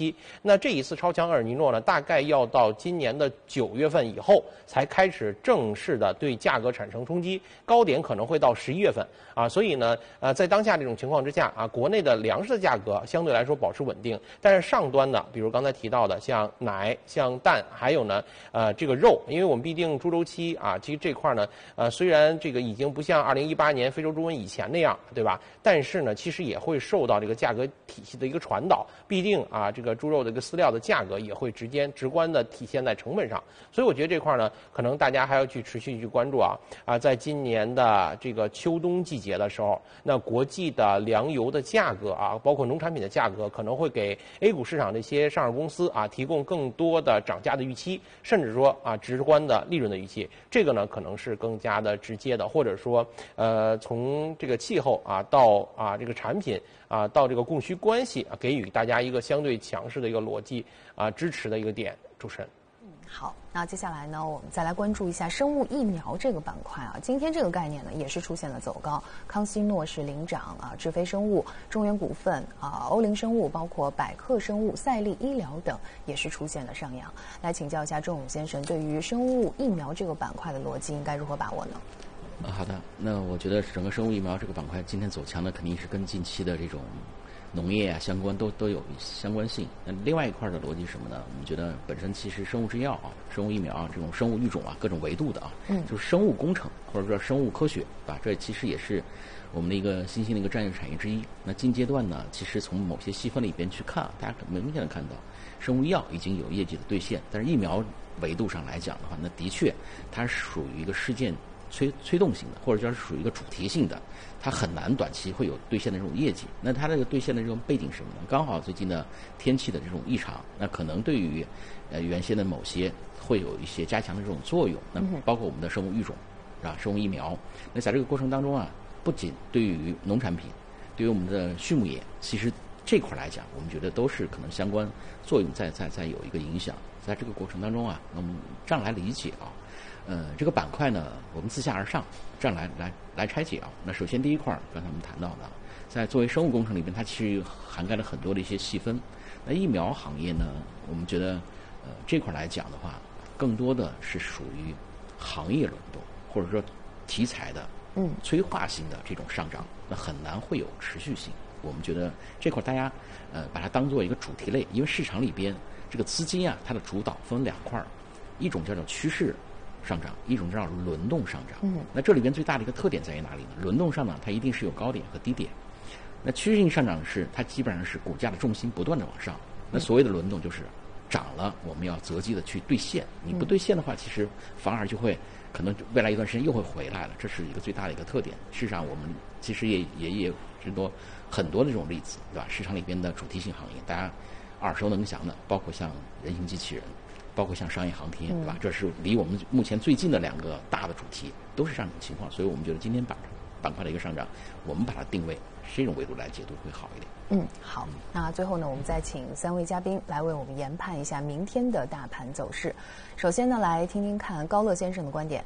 期。那这一次超强厄尔尼诺呢，大概要到今年的9月份以后才开始正式的对价格产生冲击，高点可能会到11月份啊。所以呢，在当下这种情况之下啊，国内的粮食的价格相对来说保持稳定，但是上端的，比如刚才提到的像奶、像蛋，还有呢，这个肉，因为我们毕竟猪周期啊，其实这块呢，虽然这个已经不像2018年非洲猪瘟以前那样，对吧？但是呢，其实也会受到这个价格体系的一个传导，必定啊，这个猪肉的一个饲料的价格也会直观的体现在成本上。所以我觉得这块呢，可能大家还要去持续去关注啊，在今年的这个秋冬季节的时候，那国际的粮油的价格啊，包括农产品的价格，可能会给 A 股市场这些上市公司啊提供更多的涨价的预期，甚至说啊直观的利润的预期。这个呢可能是更加的直接的，或者说从这个气候啊到啊这个产品啊到这个供需关系啊，给予大家一个相对强势的一个逻辑啊支持的一个点。主持人。 好，那接下来呢，我们再来关注一下生物疫苗这个板块啊。今天这个概念呢，也是出现了走高，康希诺是领涨啊，智飞生物、中原股份啊、欧林生物，包括百克生物、赛力医疗等，也是出现了上扬。来请教一下钟勇先生，对于生物疫苗这个板块的逻辑应该如何把握呢？ 好的，那我觉得整个生物疫苗这个板块今天走强呢，肯定是跟近期的这种农业啊相关都有相关性。那另外一块的逻辑是什么呢？我们觉得本身其实生物制药啊、生物疫苗啊这种生物育种啊各种维度的啊，就是生物工程或者说生物科学，对吧？这其实也是我们的一个新兴的一个战略产业之一。那近阶段呢，其实从某些细分里边去看，大家可能明显的看到，生物医药已经有业绩的兑现，但是疫苗维度上来讲的话，那的确它是属于一个事件催动性的，或者说是属于一个主题性的，它很难短期会有兑现的这种业绩。那它这个兑现的这种背景是什么呢？刚好最近的天气的这种异常，那可能对于原先的某些会有一些加强的这种作用。那包括我们的生物育种啊、生物疫苗。那在这个过程当中啊，不仅对于农产品，对于我们的畜牧业，其实这块来讲，我们觉得都是可能相关作用在有一个影响。在这个过程当中啊，那我们这样来理解啊。这个板块呢，我们自下而上这样来拆解啊。那首先第一块，刚才我们谈到的，在作为生物工程里边，它其实涵盖了很多的一些细分。那疫苗行业呢，我们觉得这块来讲的话，更多的是属于行业轮动，或者说题材的催化性的这种上涨，那很难会有持续性。我们觉得这块大家把它当做一个主题类，因为市场里边这个资金啊，它的主导分两块，一种叫做趋势上涨，一种叫轮动上涨。那这里边最大的一个特点在于哪里呢？轮动上涨它一定是有高点和低点，那趋势性上涨是它基本上是股价的重心不断的往上。那所谓的轮动就是涨了，我们要择机的去兑现，你不兑现的话，其实反而就会可能未来一段时间又会回来了，这是一个最大的一个特点。事实上我们其实也很多的这种例子，对吧？市场里边的主题性行业大家耳熟能详的，包括像人形机器人，包括像商业航天，对吧？这是离我们目前最近的两个大的主题，都是这样的情况。所以我们觉得今天板块的一个上涨，我们把它定位这种维度来解读会好一点。 好。那最后呢，我们再请3位嘉宾来为我们研判一下明天的大盘走势。首先呢，来听听看高乐先生的观点。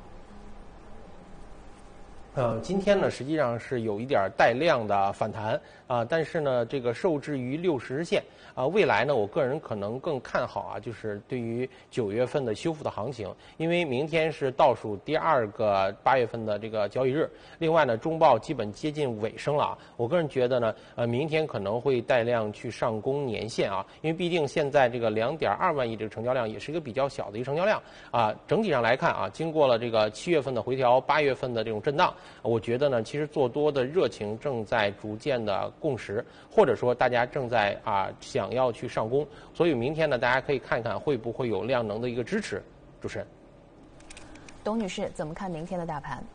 今天呢，实际上是有一点带量的反弹啊，但是呢，这个受制于60日线啊。未来呢，我个人可能更看好啊，就是对于9月份的修复的行情，因为明天是倒数第2个8月份的这个交易日。另外呢，中报基本接近尾声了啊。我个人觉得呢，明天可能会带量去上攻年线啊，因为毕竟现在这个2.2万亿这个成交量也是一个比较小的一个成交量啊。整体上来看啊，经过了这个7月份的回调，8月份的这种震荡。我觉得呢，其实做多的热情正在逐渐的共识，或者说大家正在想要去上攻，所以明天呢，大家可以看看会不会有量能的一个支持。主持人， 董女士怎么看明天的大盘？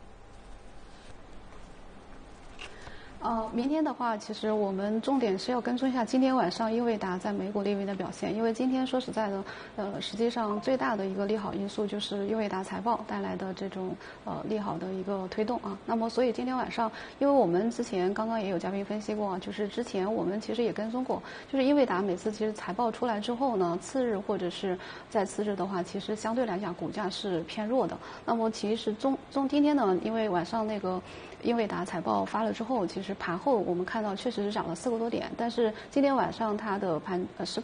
明天的话，其实我们重点是要跟踪一下今天晚上英伟达在美股列位的表现，因为今天说实在的，实际上最大的一个利好因素就是英伟达财报带来的这种利好的一个推动啊。那么，所以今天晚上，因为我们之前刚刚也有嘉宾分析过啊，就是之前我们其实也跟踪过，就是英伟达每次其实财报出来之后呢，次日或者是在次日的话，其实相对来讲股价是偏弱的。那么其实今天呢，因为晚上那个英伟达财报发了之后，其实盘后我们看到确实是涨了4个多点，但是今天晚上它的